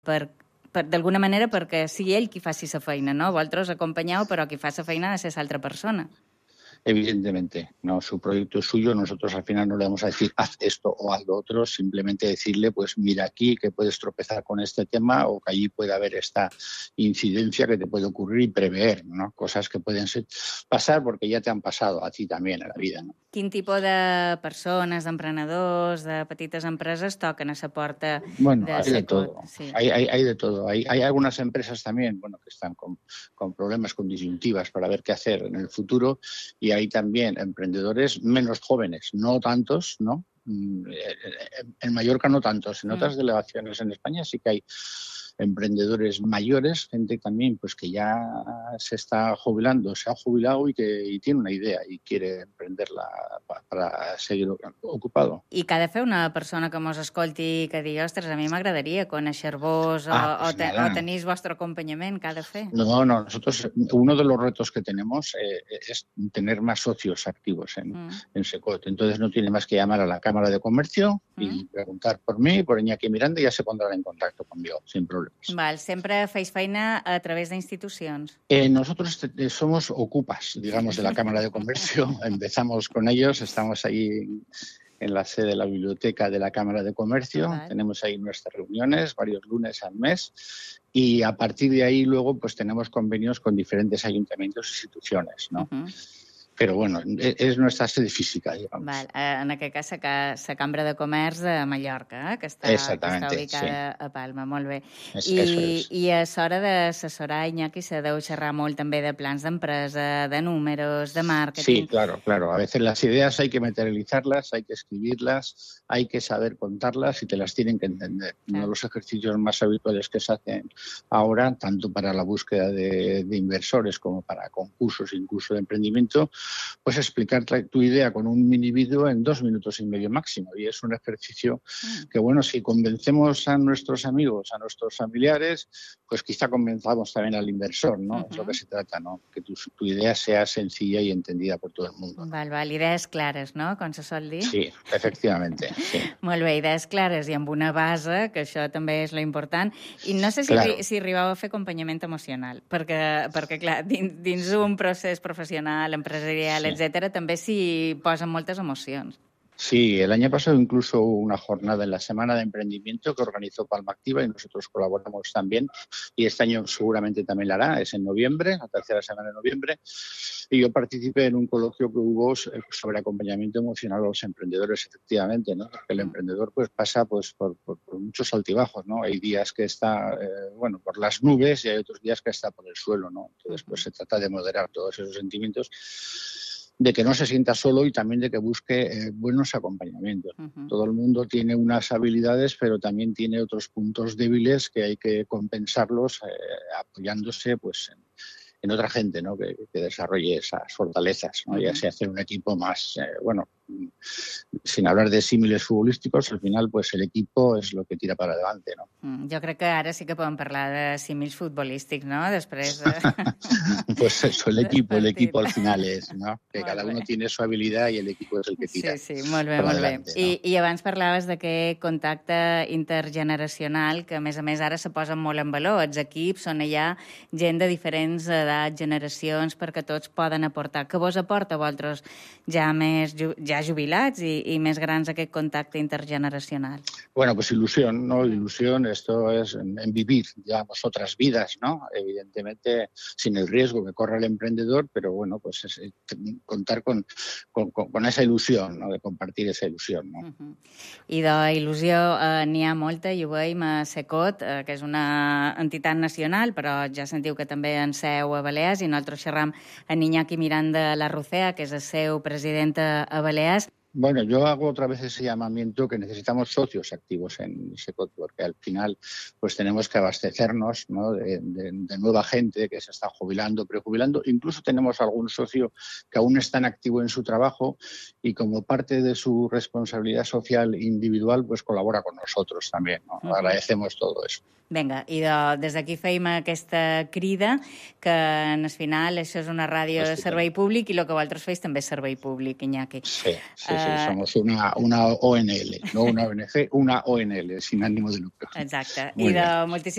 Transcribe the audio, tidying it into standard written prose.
d'alguna manera perquè sigui ell qui faci la feina, no? Vosaltres acompanyeu, però qui fa la feina ha de ser l'altra persona. Evidentemente, no, su proyecto es suyo, nosotros al final no le vamos a decir haz esto o haz lo otro, simplemente decirle pues mira aquí que puedes tropezar con este tema o que allí puede haber esta incidencia que te puede ocurrir y prever, ¿no? Cosas que pueden pasar porque ya te han pasado a ti también en la vida, ¿no? Quin tipus de persones, d'emprenedors, de petites empreses toquen a la porta bueno, de hay de Secot? todo, Sí. hay de todo. Hay algunas empresas también, bueno, que están con problemas, con disyuntivas para ver qué hacer en el futuro y hay también emprendedores menos jóvenes, no tantos, ¿no? En Mallorca no tantos, en otras delegaciones en España sí que hay emprendedores mayores, gente también pues que ya se está jubilando, se ha jubilado y tiene una idea y quiere emprenderla para seguir ocupado. I que ha de fer una persona que mos escolti i que digui, ostres, a mi m'agradaria conèixer-vos o tenir el vostre acompanyament, que ha de fer? No, nosotros, uno de los retos que tenemos es tener más socios activos en Secot. Entonces no tiene más que llamar a la Cámara de Comercio y preguntar por mí, por Iñaki Miranda, y ya se pondrán en contacto conmigo, sin problemas. Val, sempre feis feina a través d'institucions? Nosotros somos ocupas, digamos, de la Cámara de Comercio. Empezamos con ellos, estamos ahí en la sede de la biblioteca de la Cámara de Comercio. Tenemos ahí nuestras reuniones, varios lunes al mes. Y a partir de ahí luego pues tenemos convenios con diferentes ayuntamientos e instituciones, ¿no? Però, bueno, és nuestra sede física, digamos. Val. En aquest cas, la Cambra de Comerç de Mallorca, que està ubicada a Palma. Molt bé. I a l'hora d'assessorar, Iñaki, se deu xerrar molt també de plans d'empresa, de números, de màrqueting. Sí, claro. A veces las ideas hay que materializarlas, hay que escribirlas, hay que saber contarlas y te las tienen que entender. Uno de los ejercicios más habituales que se hacen ahora, tanto para la búsqueda de inversores como para concursos, incluso de emprendimiento, pues explicar tu idea con un mini vídeo en 2 minutos y medio máximo. Y es un ejercicio que, bueno, si convencemos a nuestros amigos, a nuestros familiares, pues quizá convenzamos también al inversor, ¿no? Es lo que se trata, ¿no? Que tu idea sea sencilla y entendida por todo el mundo. Val. Idees clares, no? Com se sol dir. Sí, efectivamente. Sí. Molt bé, idees clares i amb una base, que això també és lo important. I no sé si arribeu a fer acompanyament emocional, perquè clar, dins un procés professional, empresarial, etcétera, també s'hi posen moltes emocions. Sí, el año pasado incluso hubo una jornada en la Semana de Emprendimiento que organizó Palma Activa y nosotros colaboramos también. Y este año seguramente también la hará, es en noviembre, la tercera semana de noviembre. Y yo participé en un coloquio que hubo sobre acompañamiento emocional a los emprendedores, efectivamente, ¿no? Porque el emprendedor pues pasa pues por muchos altibajos, ¿no? Hay días que está, por las nubes y hay otros días que está por el suelo, ¿no? Entonces pues se trata de moderar todos esos sentimientos, de que no se sienta solo y también de que busque buenos acompañamientos. Todo el mundo tiene unas habilidades, pero también tiene otros puntos débiles que hay que compensarlos apoyándose pues en otra gente, ¿no? Que desarrolle esas fortalezas, ¿no? Ya sea hacer un equipo más, sin hablar de símiles futbolísticos, al final pues el equipo es lo que tira para adelante, ¿no? Jo crec que ara sí que podem parlar de símils futbolístics, ¿no? Després pues eso, el equipo al final es, ¿no? Que cada uno tiene su habilidad y el equipo es el que tira. Sí, molt bé. ¿No? I abans parlaves d'aquest contacte intergeneracional que, a més ara se posa molt en valor. Els equips on hi ha gent de diferents edats, generacions, perquè tots poden aportar. Què vos aporta a vosaltres ja jubilats i més grans aquest contacte intergeneracional? Bueno, pues ilusión, ¿no? Ilusión, esto es en vivir, digamos, otras vidas, ¿no? Evidentemente, sin el riesgo que corre el emprendedor, pero bueno, pues es contar con esa ilusión, ¿no? De compartir esa ilusión, ¿no? I d'il·lusió n'hi ha molta, i ho veiem a Secot, que és una entitat nacional, però ja sentiu que també en seu a Balears, i nosaltres xerram amb Iñaki Miranda Larrucea, que és el seu president a Balears. Bueno, yo hago otra vez ese llamamiento que necesitamos socios activos en Secot, porque al final pues tenemos que abastecernos, ¿no? de nueva gente que se está jubilando, prejubilando. Incluso tenemos algún socio que aún está en activo en su trabajo y como parte de su responsabilidad social individual pues colabora con nosotros también, ¿no? Agradecemos todo eso. Vinga, i des d'aquí feim aquesta crida, que en el final això és una ràdio de servei públic i el que vosaltres feis també és servei públic, Iñaki. Sí, somos una ONL, no una ONG, una ONL, sin ánimo de lucro. Exacte. I de moltíssimes